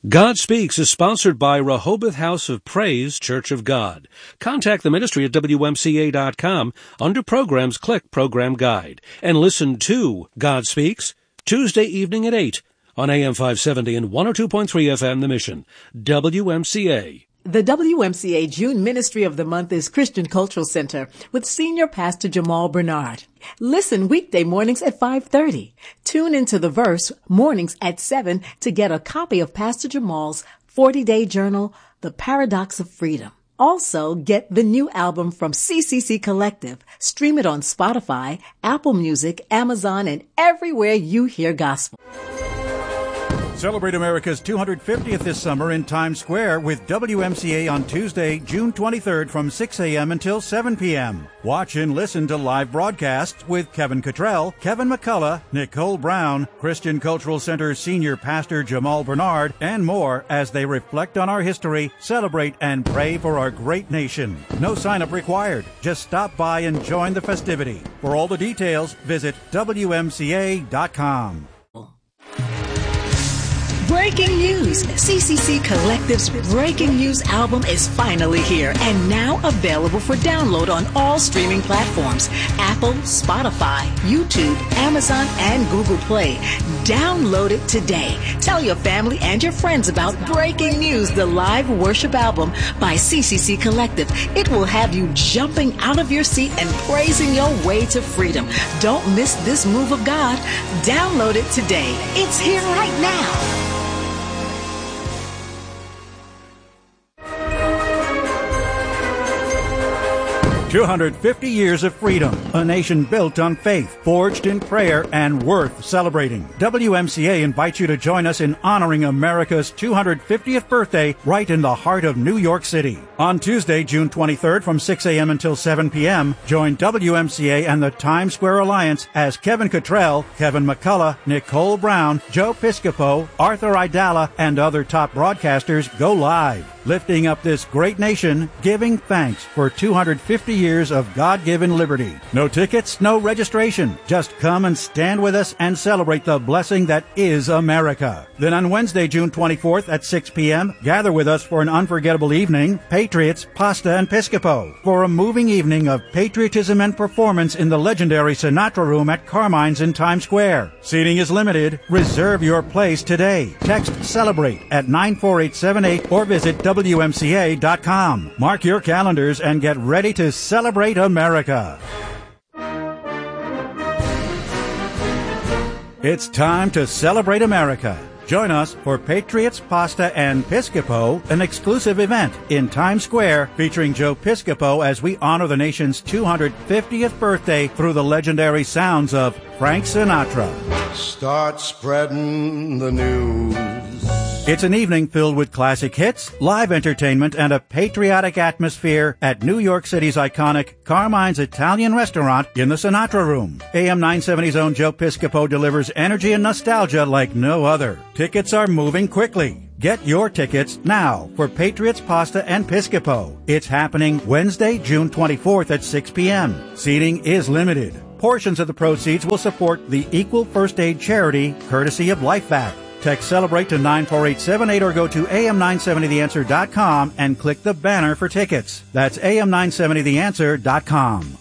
God Speaks is sponsored by Rehoboth House of Praise Church of God. Contact the ministry at WMCA.com. Under Programs, click Program Guide. And listen to God Speaks Tuesday evening at 8 on AM 570 and 102.3 FM The Mission. WMCA. The WMCA June Ministry of the Month is Christian Cultural Center with Senior Pastor Jamal Bernard. Listen weekday mornings at 5:30. Tune into The Verse mornings at 7 to get a copy of Pastor Jamal's 40-day journal, The Paradox of Freedom. Also, get the new album from CCC Collective. Stream it on Spotify, Apple Music, Amazon, and everywhere you hear gospel. Celebrate America's 250th this summer in Times Square with WMCA on Tuesday, June 23rd from 6 a.m. until 7 p.m. Watch and listen to live broadcasts with Kevin Cottrell, Kevin McCullough, Nicole Brown, Christian Cultural Center Senior Pastor Jamal Bernard, and more as they reflect on our history, celebrate, and pray for our great nation. No sign-up required. Just stop by and join the festivity. For all the details, visit WMCA.com. Breaking news! CCC Collective's Breaking News album is finally here and now available for download on all streaming platforms: Apple, Spotify, YouTube, Amazon, and Google Play. Download it today. Tell your family and your friends about Breaking News, the live worship album by CCC Collective. It will have you jumping out of your seat and praising your way to freedom. Don't miss this move of God. Download it today. It's here right now. 250 years of freedom, a nation built on faith, forged in prayer, and worth celebrating. WMCA invites you to join us in honoring America's 250th birthday right in the heart of New York City. On Tuesday, June 23rd from 6 a.m. until 7 p.m., join WMCA and the Times Square Alliance as Kevin Cottrell, Kevin McCullough, Nicole Brown, Joe Piscopo, Arthur Idala, and other top broadcasters go live, lifting up this great nation, giving thanks for 250 years of God-given liberty. No tickets, no registration. Just come and stand with us and celebrate the blessing that is America. Then on Wednesday, June 24th at 6 p.m., gather with us for an unforgettable evening, Patriots, Pasta, and Piscopo, for a moving evening of patriotism and performance in the legendary Sinatra Room at Carmine's in Times Square. Seating is limited. Reserve your place today. Text CELEBRATE at 94878 or visit WMCA.com. Mark your calendars and get ready to celebrate America. It's time to celebrate America. Join us for Patriots, Pasta, and Piscopo, an exclusive event in Times Square featuring Joe Piscopo as we honor the nation's 250th birthday through the legendary sounds of Frank Sinatra. Start spreading the news. It's an evening filled with classic hits, live entertainment, and a patriotic atmosphere at New York City's iconic Carmine's Italian Restaurant in the Sinatra Room. AM 970's own Joe Piscopo delivers energy and nostalgia like no other. Tickets are moving quickly. Get your tickets now for Patriots, Pasta, and Piscopo. It's happening Wednesday, June 24th at 6 p.m. Seating is limited. Portions of the proceeds will support the Equal First Aid charity, courtesy of LifeVac. Text CELEBRATE to 94878 or go to am970theanswer.com and click the banner for tickets. That's am970theanswer.com.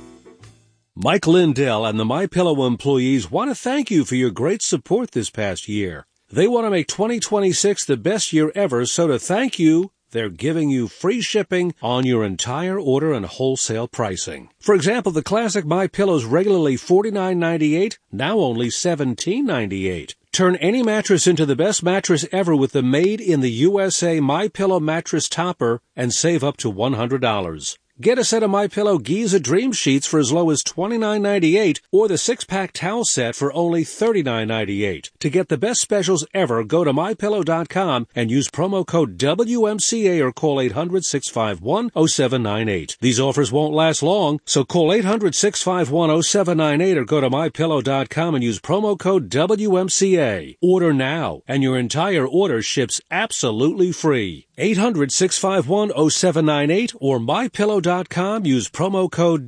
Mike Lindell and the MyPillow employees want to thank you for your great support this past year. They want to make 2026 the best year ever, so to thank you, they're giving you free shipping on your entire order and wholesale pricing. For example, the classic MyPillow's regularly $49.98, now only $17.98. Turn any mattress into the best mattress ever with the Made in the USA MyPillow mattress topper and save up to $100. Get a set of MyPillow Giza Dream Sheets for as low as $29.98 or the 6-pack towel set for only $39.98. To get the best specials ever, go to MyPillow.com and use promo code WMCA or call 800-651-0798. These offers won't last long, so call 800-651-0798 or go to MyPillow.com and use promo code WMCA. Order now, and your entire order ships absolutely free. 800-651-0798 or MyPillow.com. Use promo code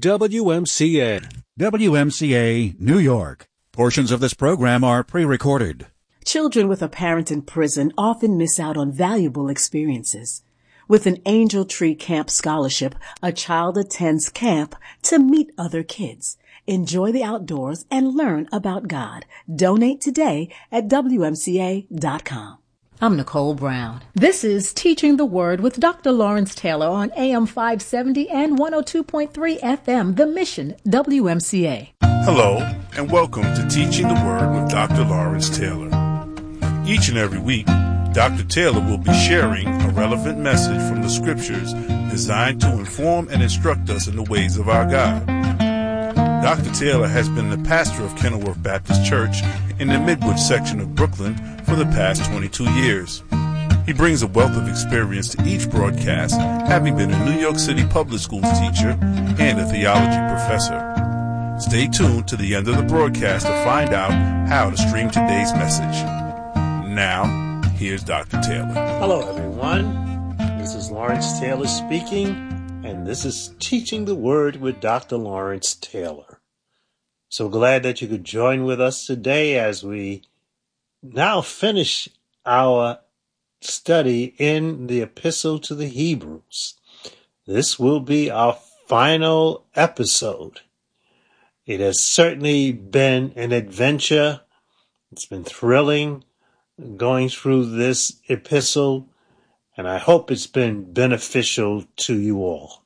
WMCA. WMCA, New York. Portions of this program are pre-recorded. Children with a parent in prison often miss out on valuable experiences. With an Angel Tree Camp scholarship, a child attends camp to meet other kids, enjoy the outdoors, and learn about God. Donate today at WMCA.com. I'm Nicole Brown. This is Teaching the Word with Dr. Lawrence Taylor on AM 570 and 102.3 FM, The Mission, WMCA. Hello, and welcome to Teaching the Word with Dr. Lawrence Taylor. Each and every week, Dr. Taylor will be sharing a relevant message from the Scriptures designed to inform and instruct us in the ways of our God. Dr. Taylor has been the pastor of Kenilworth Baptist Church in the Midwood section of Brooklyn for the past 22 years. He brings a wealth of experience to each broadcast, having been a New York City public schools teacher and a theology professor. Stay tuned to the end of the broadcast to find out how to stream today's message. Now, here's Dr. Taylor. Hello, everyone. This is Lawrence Taylor speaking, and this is Teaching the Word with Dr. Lawrence Taylor. So glad that you could join with us today as we now finish our study in the Epistle to the Hebrews. This will be our final episode. It has certainly been an adventure. It's been thrilling going through this epistle, and I hope it's been beneficial to you all.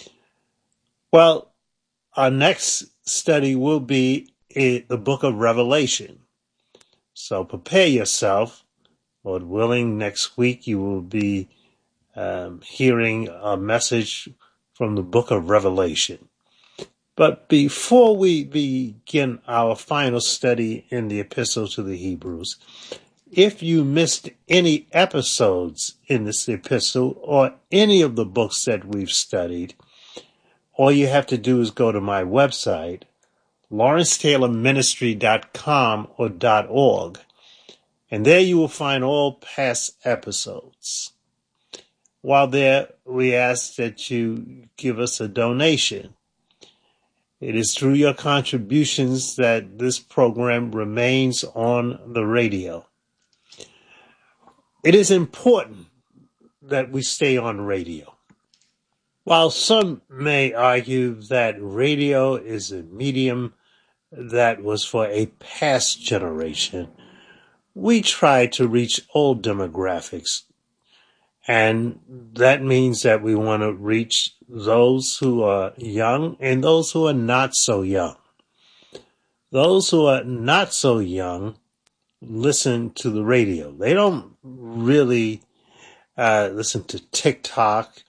Well, our next study will be the book of Revelation. So prepare yourself. Lord willing, next week you will be hearing a message from the book of Revelation. But before we begin our final study in the Epistle to the Hebrews, if you missed any episodes in this epistle or any of the books that we've studied, all you have to do is go to my website, LawrenceTaylorMinistry.com or .org, and there you will find all past episodes. While there, we ask that you give us a donation. It is through your contributions that this program remains on the radio. It is important that we stay on radio. While some may argue that radio is a medium that was for a past generation, we try to reach all demographics. And that means that we want to reach those who are young and those who are not so young. Those who are not so young listen to the radio. They don't really listen to TikTok,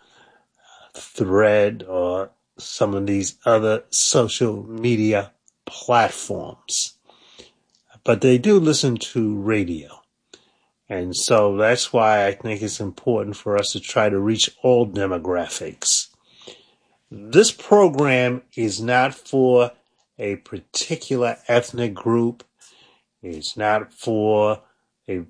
Thread, or some of these other social media platforms. But they do listen to radio. And so that's why I think it's important for us to try to reach all demographics. This program is not for a particular ethnic group. It's not for a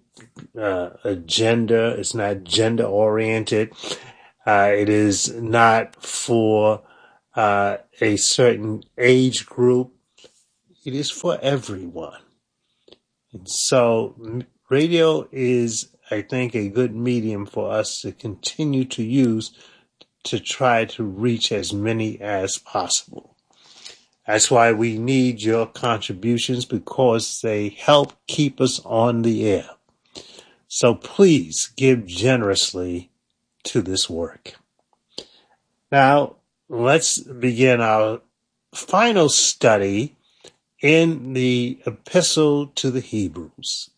gender. It's not gender oriented. It is not for a certain age group. It is for everyone. And so radio is, I think, a good medium for us to continue to use to try to reach as many as possible. That's why we need your contributions, because they help keep us on the air. So please give generously to this work. Now, let's begin our final study in the Epistle to the Hebrews.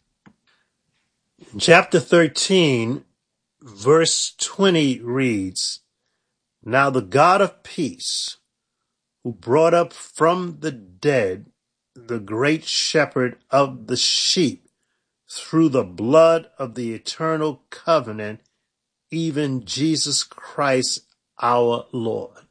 Chapter 13, verse 20 reads, "Now the God of peace, who brought up from the dead the great shepherd of the sheep through the blood of the eternal covenant, even Jesus Christ our Lord."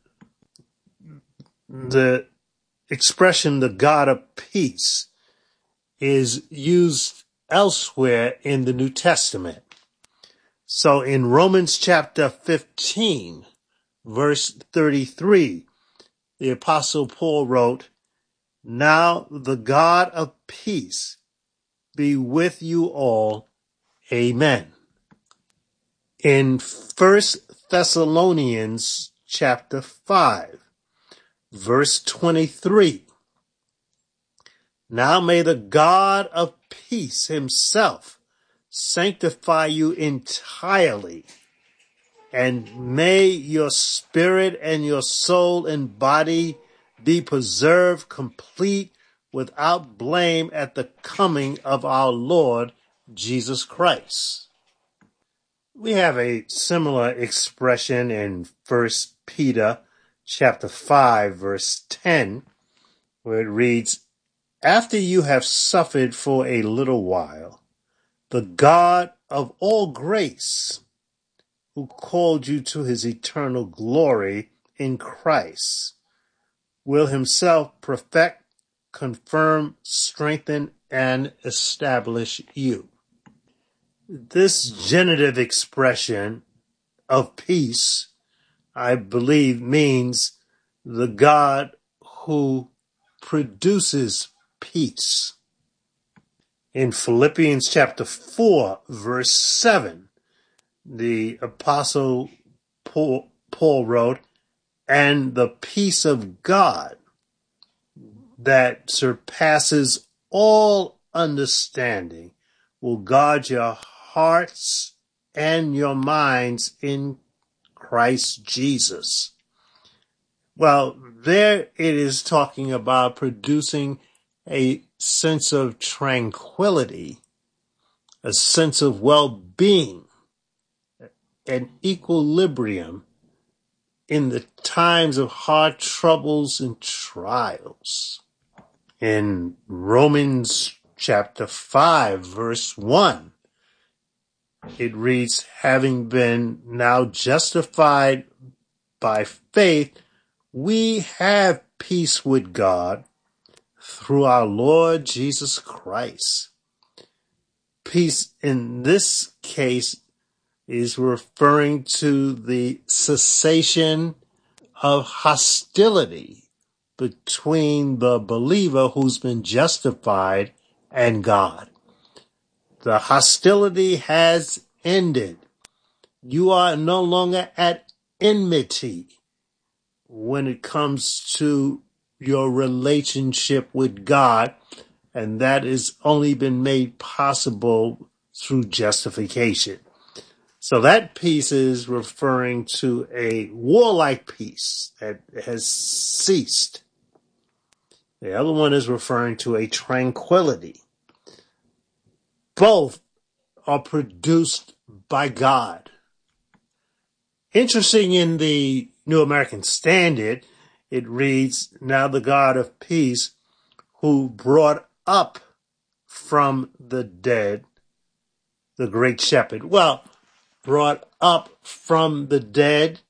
The expression, the God of peace, is used elsewhere in the New Testament. So in Romans chapter 15, verse 33, the Apostle Paul wrote, "Now the God of peace, be with you all. Amen. In 1 Thessalonians chapter 5, verse 23, now may the God of peace himself sanctify you entirely, and may your spirit and your soul and body be preserved complete without blame at the coming of our Lord Jesus Christ. We have a similar expression in 1 Peter chapter 5, verse 10, where it reads, after you have suffered for a little while, the God of all grace, who called you to his eternal glory in Christ, will himself perfect, confirm, strengthen, and establish you. This genitive expression of peace, I believe, means the God who produces peace. In Philippians chapter 4, verse 7, the apostle Paul wrote, and the peace of God that surpasses all understanding will guard your hearts and your minds in Christ Jesus. Well, there it is talking about producing a sense of tranquility, a sense of well-being, an equilibrium in the times of hard troubles and trials. In Romans chapter 5, verse 1, it reads, having been now justified by faith, we have peace with God through our Lord Jesus Christ. Peace in this case is referring to the cessation of hostility between the believer who's been justified and God. The hostility has ended. You are no longer at enmity when it comes to your relationship with God, and that has only been made possible through justification. So that peace is referring to a warlike peace that has ceased. The other one is referring to a tranquility. Both are produced by God. Interesting, in the New American Standard, it reads, now the God of peace, who brought up from the dead the great shepherd. Well, brought up from the dead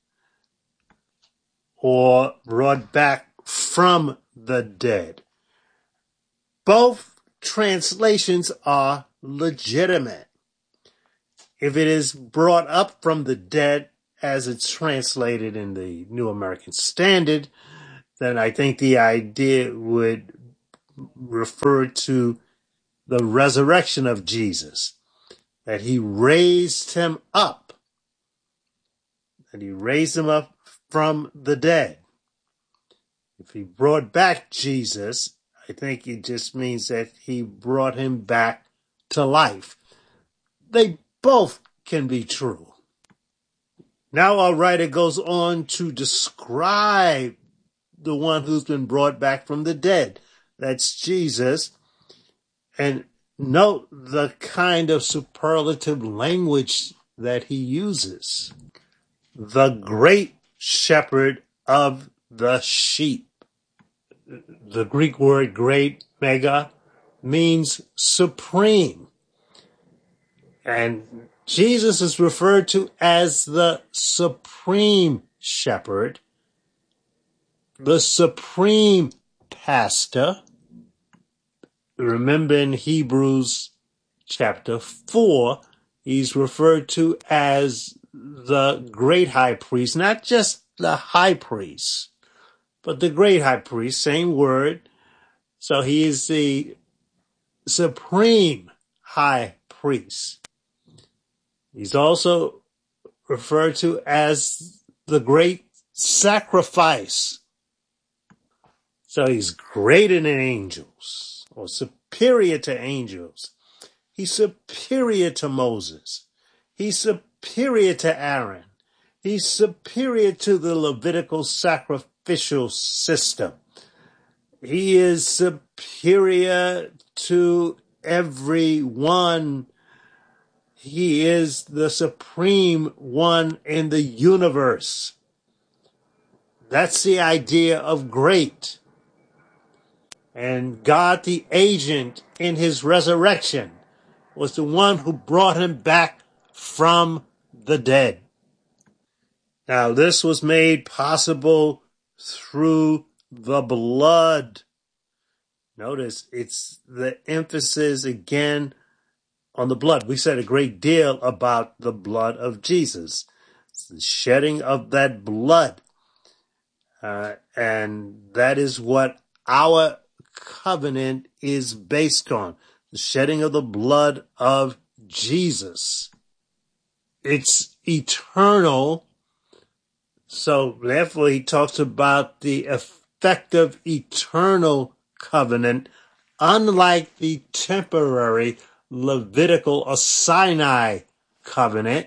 or brought back from the dead. Both translations are legitimate. If it is brought up from the dead, as it's translated in the New American Standard, then I think the idea would refer to the resurrection of Jesus, that he raised him up, that he raised him up from the dead. If he brought back Jesus, I think it just means that he brought him back to life. They both can be true. Now our writer goes on to describe the one who's been brought back from the dead. That's Jesus. And note the kind of superlative language that he uses. The great shepherd of the sheep. The Greek word great, mega, means supreme. And Jesus is referred to as the supreme shepherd, the supreme pastor. Remember, in Hebrews chapter 4, he's referred to as the great high priest, not just the high priest, but the great high priest, same word. So he is the supreme high priest. He's also referred to as the great sacrifice. So he's greater than angels, or superior to angels. He's superior to Moses. He's superior to Aaron. He's superior to the Levitical sacrificial system. He is superior to everyone. He is the supreme one in the universe. That's the idea of great. And God, the agent in his resurrection, was the one who brought him back from the dead. Now, this was made possible through the blood. Notice it's the emphasis again on the blood. We said a great deal about the blood of Jesus. It's the shedding of that blood. And that is what our covenant is based on. The shedding of the blood of Jesus. It's eternal. So therefore he talks about the effective eternal covenant, unlike the temporary Levitical or Sinai covenant.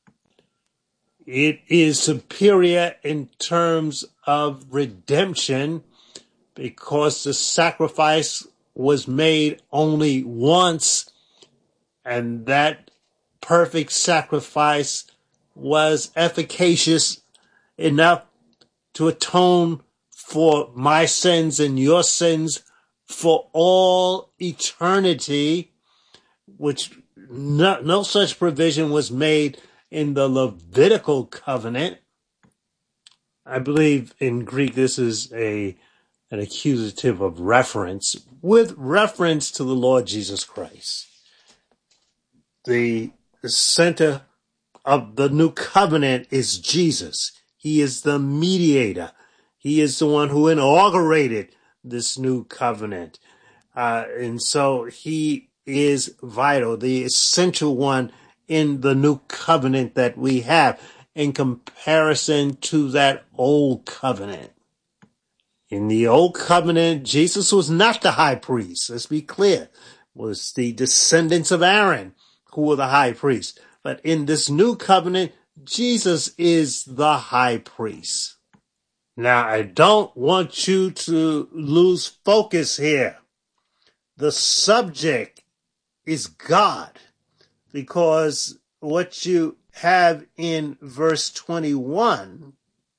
It is superior in terms of redemption because the sacrifice was made only once, and that perfect sacrifice was efficacious enough to atone for my sins and your sins for all eternity, which no such provision was made in the Levitical covenant. I believe in Greek this is an accusative of reference, with reference to the Lord Jesus Christ. The center of the new covenant is Jesus. He is the mediator. He is the one who inaugurated this new covenant. And so he is vital, the essential one in the new covenant that we have in comparison to that old covenant. In the old covenant, Jesus was not the high priest. Let's be clear. It was the descendants of Aaron who were the high priest. But in this new covenant, Jesus is the high priest. Now, I don't want you to lose focus here. The subject is God, because what you have in verse 21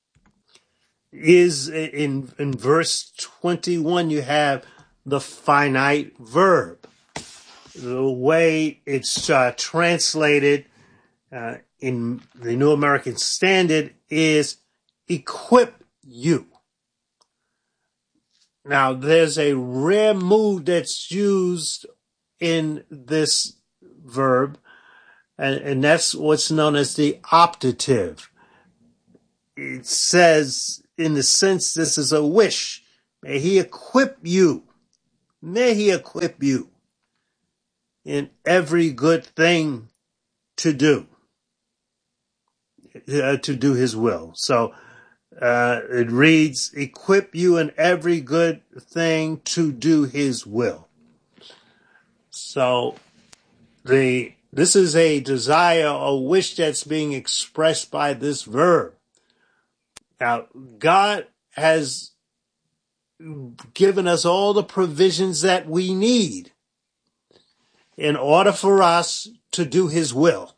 is in verse 21, you have the finite verb. The way it's translated in the New American Standard is equip you. Now, there's a rare mood that's used in this verb, and that's what's known as the optative. It says, in the sense, this is a wish. May he equip you. May he equip you in every good thing to do his will. So it reads, equip you in every good thing to do his will. So this is a desire or wish that's being expressed by this verb. Now, God has given us all the provisions that we need in order for us to do his will.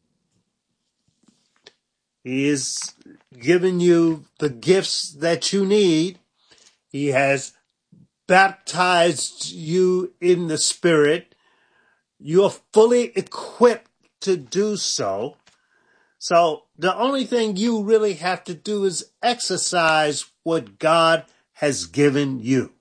He has given you the gifts that you need. He has baptized you in the Spirit. You are fully equipped to do so. So the only thing you really have to do is exercise what God has given you,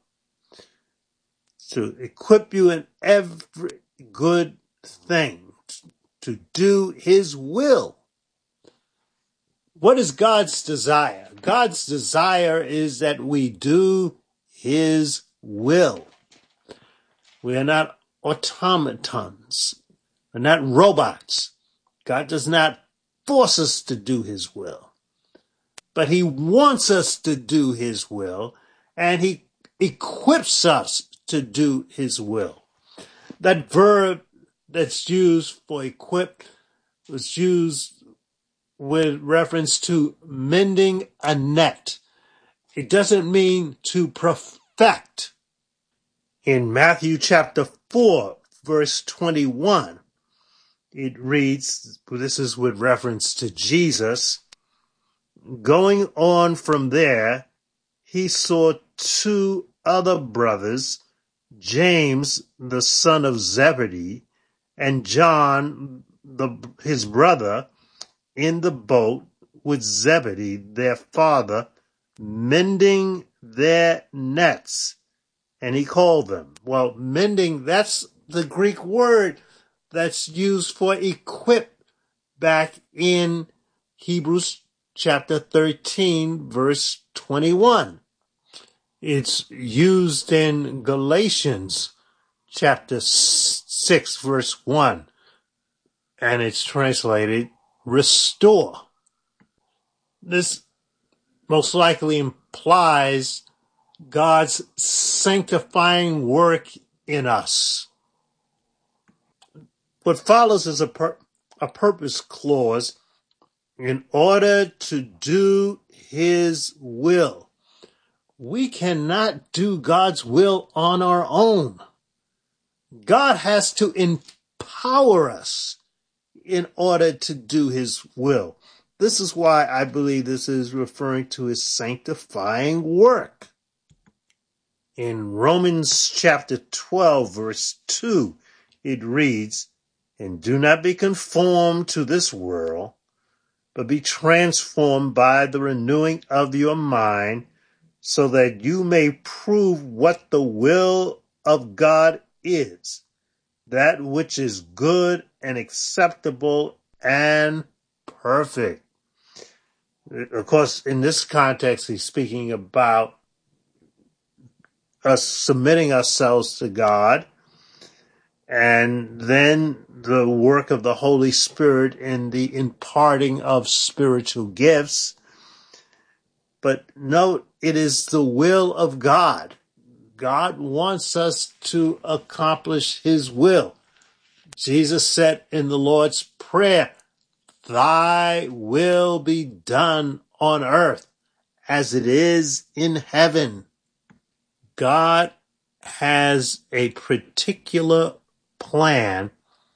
to equip you in every good thing, to do his will. What is God's desire? God's desire is that we do his will. We are not automatons. We're not robots. God does not force us to do his will, but he wants us to do his will, and he equips us to do his will. That verb that's used for equip was used with reference to mending a net. It doesn't mean to perfect. In Matthew chapter 4, verse 21, it reads, this is with reference to Jesus, going on from there, he saw two other brothers, James, the son of Zebedee, and John, his brother, in the boat with Zebedee, their father, mending their nets. And he called them. Well, mending, that's the Greek word that's used for equip back in Hebrews chapter 13, verse 21. It's used in Galatians chapter 6, verse 1. And it's translated restore. This most likely implies God's sanctifying work in us. What follows is a purpose clause in order to do his will. We cannot do God's will on our own. God has to empower us in order to do his will. This is why I believe this is referring to his sanctifying work. In Romans chapter 12, verse 2, it reads, "And do not be conformed to this world, but be transformed by the renewing of your mind, so that you may prove what the will of God is, that which is good and acceptable and perfect." Of course, in this context, he's speaking about us submitting ourselves to God, and then the work of the Holy Spirit in the imparting of spiritual gifts. But note, it is the will of God. God wants us to accomplish his will. Jesus said in the Lord's Prayer, "Thy will be done on earth as it is in heaven." God has a particular plan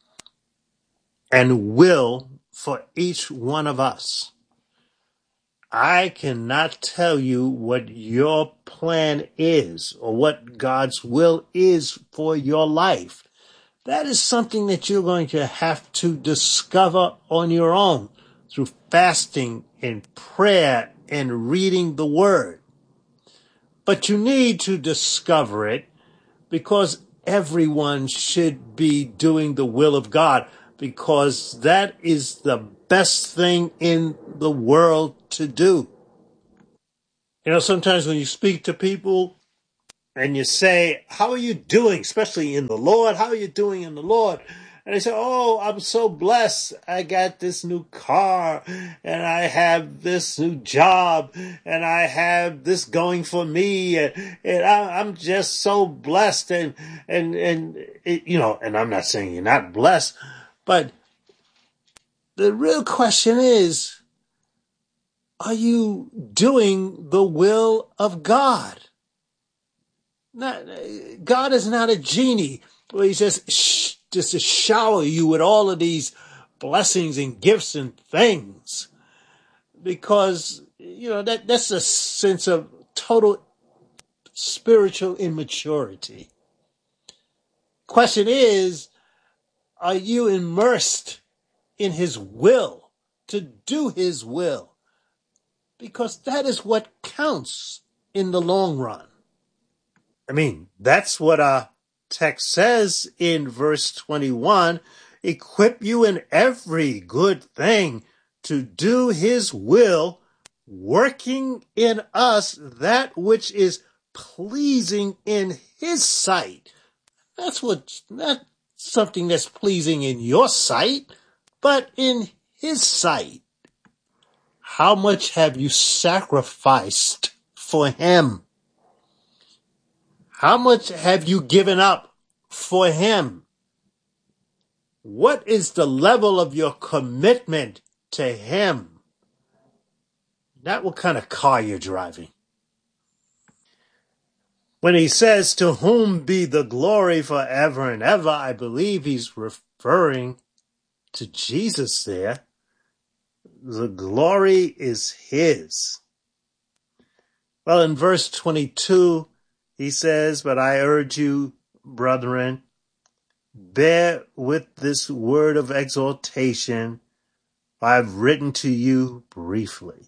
and will for each one of us. I cannot tell you what your plan is or what God's will is for your life. That is something that you're going to have to discover on your own through fasting and prayer and reading the Word. But you need to discover it because everyone should be doing the will of God, because that is the best thing in the world to do. You know, sometimes when you speak to people and you say, "How are you doing?" especially in the Lord, "How are you doing in the Lord?" And they say, "Oh, I'm so blessed. I got this new car, and I have this new job, and I have this going for me, and I'm just so blessed." And you know, and I'm not saying you're not blessed, but the real question is, are you doing the will of God? God is not a genie where he says, just to shower you with all of these blessings and gifts and things. Because, you know, that's a sense of total spiritual immaturity. Question is, are you immersed in his will, to do his will? Because that is what counts in the long run. I mean, that's what our text says in verse 21, "Equip you in every good thing to do his will, working in us that which is pleasing in his sight." That's something that's pleasing in your sight, but in his sight. How much have you sacrificed for him? How much have you given up for him? What is the level of your commitment to him? Not what kind of car you're driving. When he says, to whom be the glory forever and ever, I believe he's referring to Jesus there. The glory is his. Well, in verse 22, he says, but I urge you, brethren, bear with this word of exhortation. I've written to you briefly.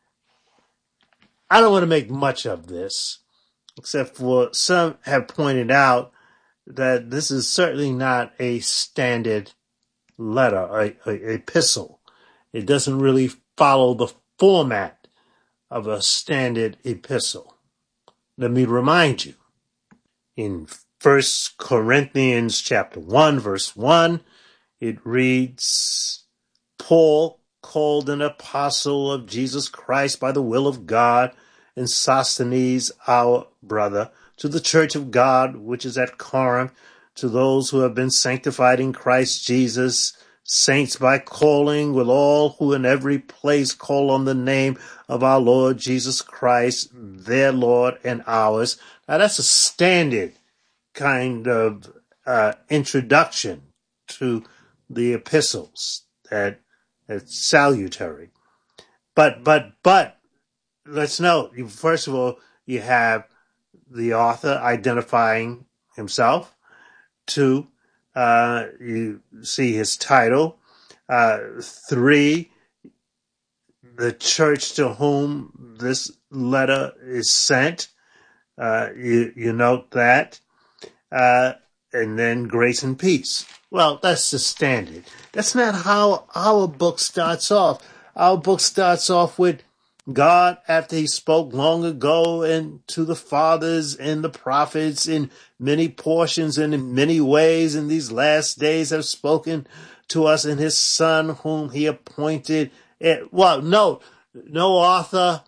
I don't want to make much of this, except for some have pointed out that this is certainly not a standard letter, a epistle. It doesn't really follow the format of a standard epistle. Let me remind you, in 1 Corinthians chapter 1, verse 1, it reads, Paul, called an apostle of Jesus Christ by the will of God, and Sosthenes, our brother, to the church of God, which is at Corinth, to those who have been sanctified in Christ Jesus, saints by calling, with all who in every place call on the name of our Lord Jesus Christ, their Lord and ours. Now that's a standard kind of introduction to the epistles that's salutary. But let's note, first of all, you have the author identifying himself. 2, you see his title. 3, the church to whom this letter is sent. You note that. And then grace and peace. Well, that's the standard. That's not how our book starts off. Our book starts off with God, after he spoke long ago and to the fathers and the prophets in many portions and in many ways in these last days, have spoken to us in his Son whom he appointed. Well, no author,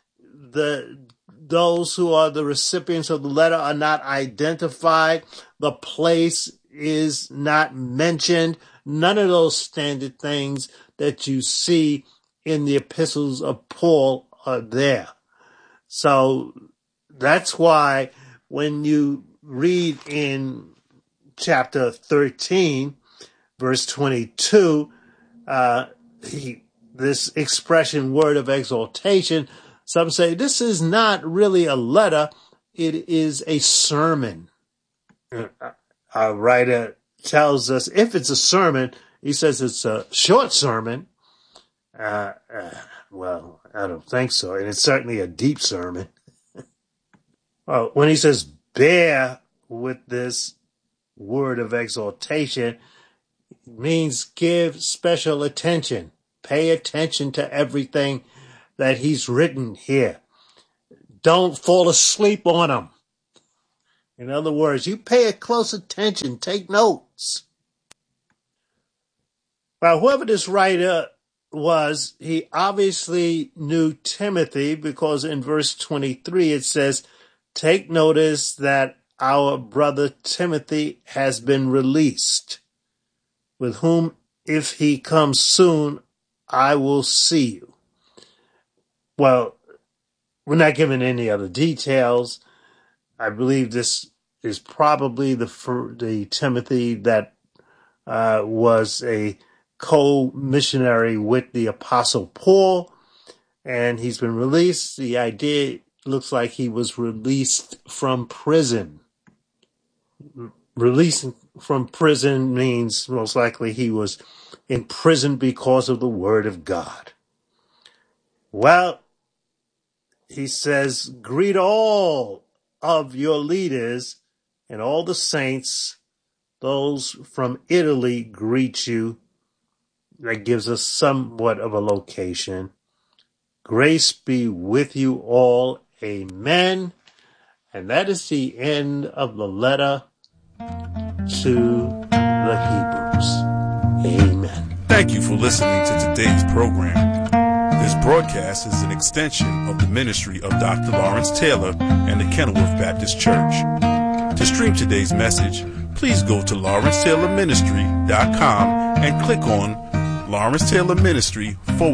those who are the recipients of the letter are not identified. The place is not mentioned. None of those standard things that you see in the epistles of Paul are there. So that's why when you read in chapter 13, verse 22, this expression, word of exhortation, some say this is not really a letter, it is a sermon. Our writer tells us if it's a sermon, he says it's a short sermon. Well, I don't think so. And it's certainly a deep sermon. Well, when he says bear with this word of exhortation, it means give special attention. Pay attention to everything that he's written here. Don't fall asleep on him. In other words, you pay close attention. Take notes. Well, whoever this writer was, he obviously knew Timothy, because in verse 23 it says, take notice that our brother Timothy has been released, with whom if he comes soon, I will see you. Well, we're not given any other details. I believe this is probably the Timothy that was a co-missionary with the Apostle Paul, and he's been released. The idea looks like he was released from prison. Releasing from prison means most likely he was in prison because of the word of God. Well, he says, greet all of your leaders and all the saints. Those from Italy greet you. That gives us somewhat of a location. Grace be with you all. Amen. And that is the end of the letter to the Hebrews. Amen. Thank you for listening to today's program. This broadcast is an extension of the ministry of Dr. Lawrence Taylor and the Kenilworth Baptist Church. To stream today's message, please go to LawrenceTaylorMinistry.com and click on Lawrence Taylor Ministry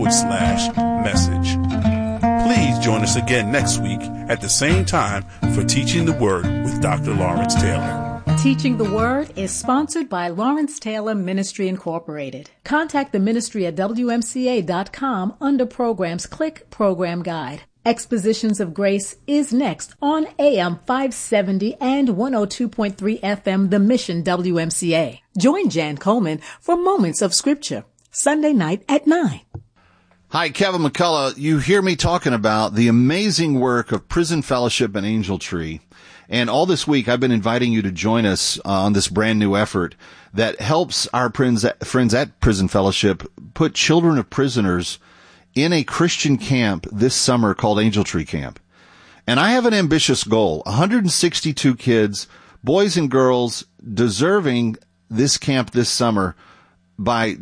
/message. Please join us again next week at the same time for Teaching the Word with Dr. Lawrence Taylor. Teaching the Word is sponsored by Lawrence Taylor Ministry Incorporated. Contact the ministry at WMCA.com under Programs. Click Program Guide. Expositions of Grace is next on AM 570 and 102.3 FM, The Mission WMCA. Join Jan Coleman for Moments of Scripture, Sunday night at 9. Hi, Kevin McCullough. You hear me talking about the amazing work of Prison Fellowship and Angel Tree. And all this week, I've been inviting you to join us on this brand new effort that helps our friends at Prison Fellowship put children of prisoners in a Christian camp this summer called Angel Tree Camp. And I have an ambitious goal, 162 kids, boys and girls, deserving this camp this summer by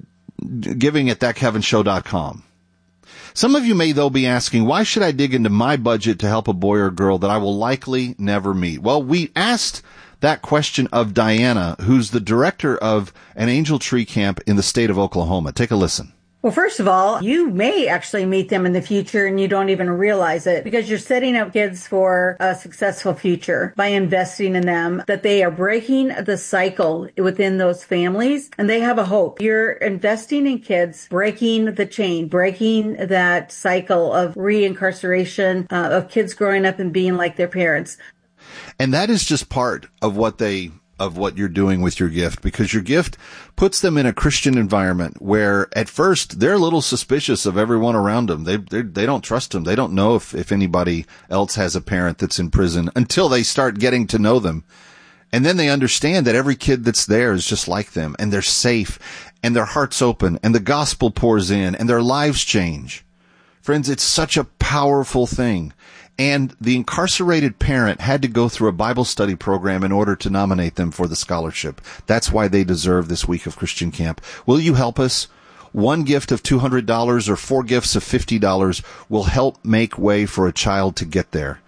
giving at thatkevinshow.com. Some of you may, though, be asking, why should I dig into my budget to help a boy or girl that I will likely never meet? Well, we asked that question of Diana, who's the director of an Angel Tree Camp in the state of Oklahoma. Take a listen. Well, first of all, you may actually meet them in the future and you don't even realize it because you're setting up kids for a successful future by investing in them, that they are breaking the cycle within those families and they have a hope. You're investing in kids, breaking the chain, breaking that cycle of reincarceration, of kids growing up and being like their parents. And that is just part of what you're doing with your gift, because your gift puts them in a Christian environment where at first they're a little suspicious of everyone around them. They don't trust them. They don't know if anybody else has a parent that's in prison until they start getting to know them. And then they understand that every kid that's there is just like them and they're safe and their heart's open and the gospel pours in and their lives change. Friends, it's such a powerful thing. And the incarcerated parent had to go through a Bible study program in order to nominate them for the scholarship. That's why they deserve this week of Christian Camp. Will you help us? One gift of $200 or 4 gifts of $50 will help make way for a child to get there.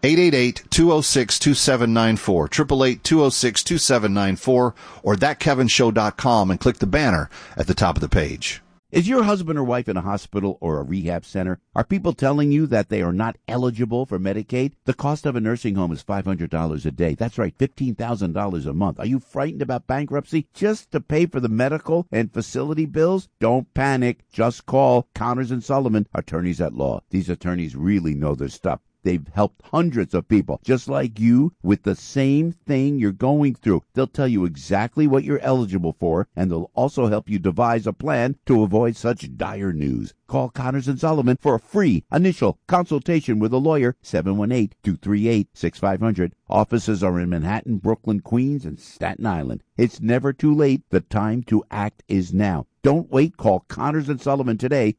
888-206-2794, 888-206-2794, or thatkevinshow.com and click the banner at the top of the page. Is your husband or wife in a hospital or a rehab center? Are people telling you that they are not eligible for Medicaid? The cost of a nursing home is $500 a day. That's right, $15,000 a month. Are you frightened about bankruptcy just to pay for the medical and facility bills? Don't panic. Just call Connors & Sullivan, attorneys at law. These attorneys really know their stuff. They've helped hundreds of people just like you with the same thing you're going through. They'll tell you exactly what you're eligible for, and they'll also help you devise a plan to avoid such dire news. Call Connors & Sullivan for a free initial consultation with a lawyer, 718-238-6500. Offices are in Manhattan, Brooklyn, Queens, and Staten Island. It's never too late. The time to act is now. Don't wait. Call Connors & Sullivan today,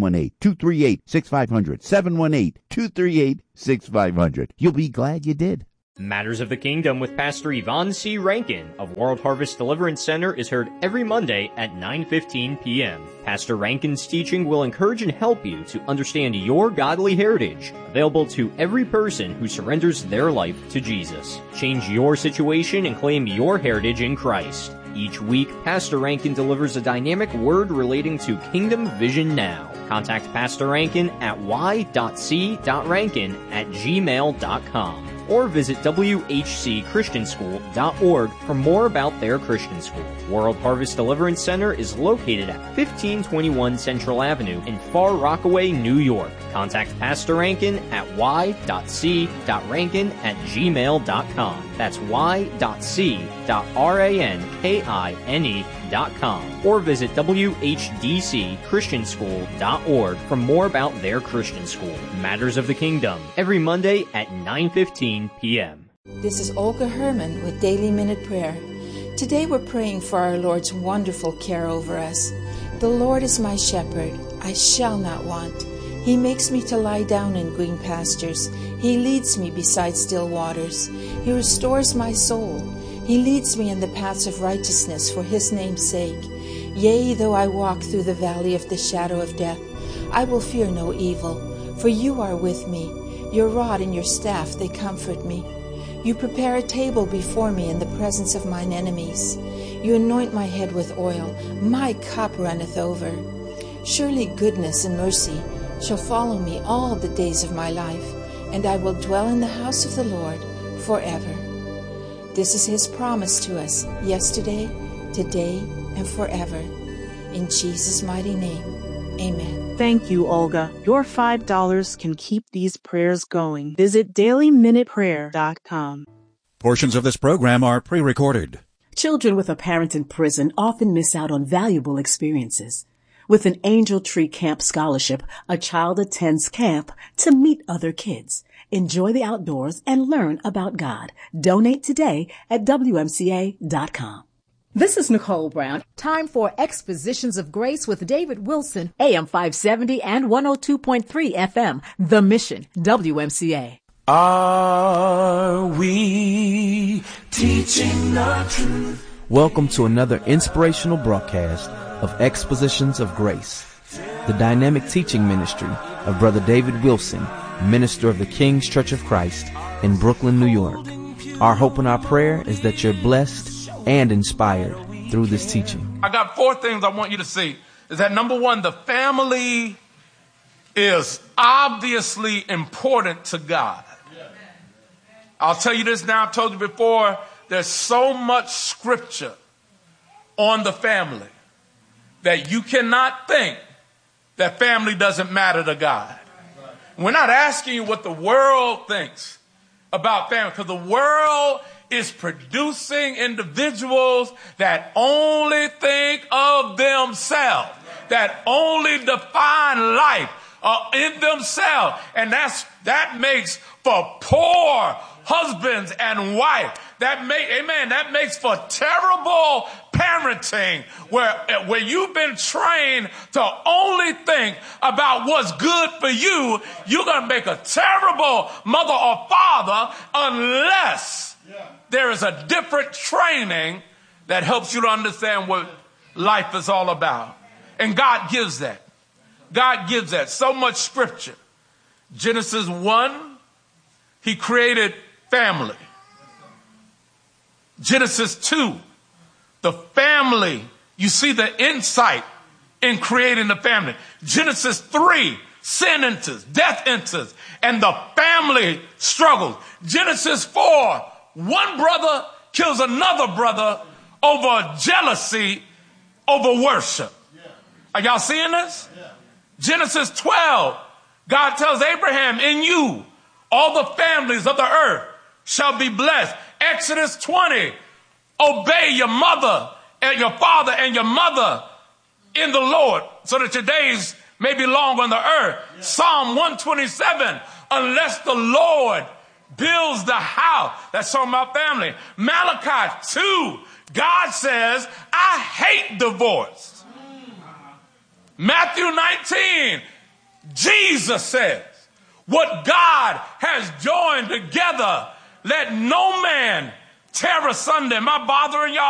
718-238-6500, 718-238-6500. You'll be glad you did. Matters of the Kingdom with Pastor Yvonne C. Rankin of World Harvest Deliverance Center is heard every Monday at 9:15 p.m. Pastor Rankin's teaching will encourage and help you to understand your godly heritage, available to every person who surrenders their life to Jesus. Change your situation and claim your heritage in Christ. Each week, Pastor Rankin delivers a dynamic word relating to Kingdom Vision Now. Contact Pastor Rankin at y.c.rankin@gmail.com or visit whcchristianschool.org for more about their Christian school. World Harvest Deliverance Center is located at 1521 Central Avenue in Far Rockaway, New York. Contact Pastor Rankin at y.c.rankin@gmail.com. That's y.c.rankine.com or visit whdcchristianschool.org for more about their Christian school. Matters of the Kingdom, every Monday at 9:15 p.m. This is Olga Herman with Daily Minute Prayer. Today we're praying for our Lord's wonderful care over us. The Lord is my shepherd, I shall not want. He makes me to lie down in green pastures. He leads me beside still waters. He restores my soul. He leads me in the paths of righteousness for his name's sake. Yea, though I walk through the valley of the shadow of death, I will fear no evil, for you are with me. Your rod and your staff, they comfort me. You prepare a table before me in the presence of mine enemies. You anoint my head with oil. My cup runneth over. Surely goodness and mercy shall follow me all the days of my life, and I will dwell in the house of the Lord forever. This is his promise to us, yesterday, today, and forever. In Jesus' mighty name, amen. Thank you, Olga. Your $5 can keep these prayers going. Visit dailyminuteprayer.com. Portions of this program are pre-recorded. Children with a parent in prison often miss out on valuable experiences. With an Angel Tree Camp Scholarship, a child attends camp to meet other kids, enjoy the outdoors, and learn about God. Donate today at WMCA.com. This is Nicole Brown. Time for Expositions of Grace with David Wilson, AM 570 and 102.3 FM. The Mission, WMCA. Are we teaching the truth? Welcome to another inspirational broadcast of Expositions of Grace, the dynamic teaching ministry of Brother David Wilson, minister of the King's Church of Christ in Brooklyn, New York. Our hope and our prayer is that you're blessed and inspired through this teaching. I got 4 things I want you to see. Is that number 1, the family is obviously important to God. I'll tell you this now, I've told you before, there's so much scripture on the family that you cannot think that family doesn't matter to God. We're not asking you what the world thinks about family, because the world is producing individuals that only think of themselves, that only define life in themselves. And that makes for poor husbands and wife. That makes for terrible parenting where you've been trained to only think about what's good for you. You're going to make a terrible mother or father unless there is a different training that helps you to understand what life is all about. And God gives that. God gives that. So much scripture. Genesis 1, he created family. Genesis 2, the family, you see the insight in creating the family. Genesis 3, sin enters, death enters, and the family struggles. Genesis 4, one brother kills another brother over jealousy, over worship. Are y'all seeing this? Genesis 12, God tells Abraham, in you, all the families of the earth shall be blessed. Exodus 20, obey your mother and your father and your mother in the Lord so that your days may be long on the earth. Psalm 127, unless the Lord builds the house. That's talking about family. Malachi 2, God says, I hate divorce. Matthew 19, Jesus says, what God has joined together, let no man tear asunder. Am I bothering y'all?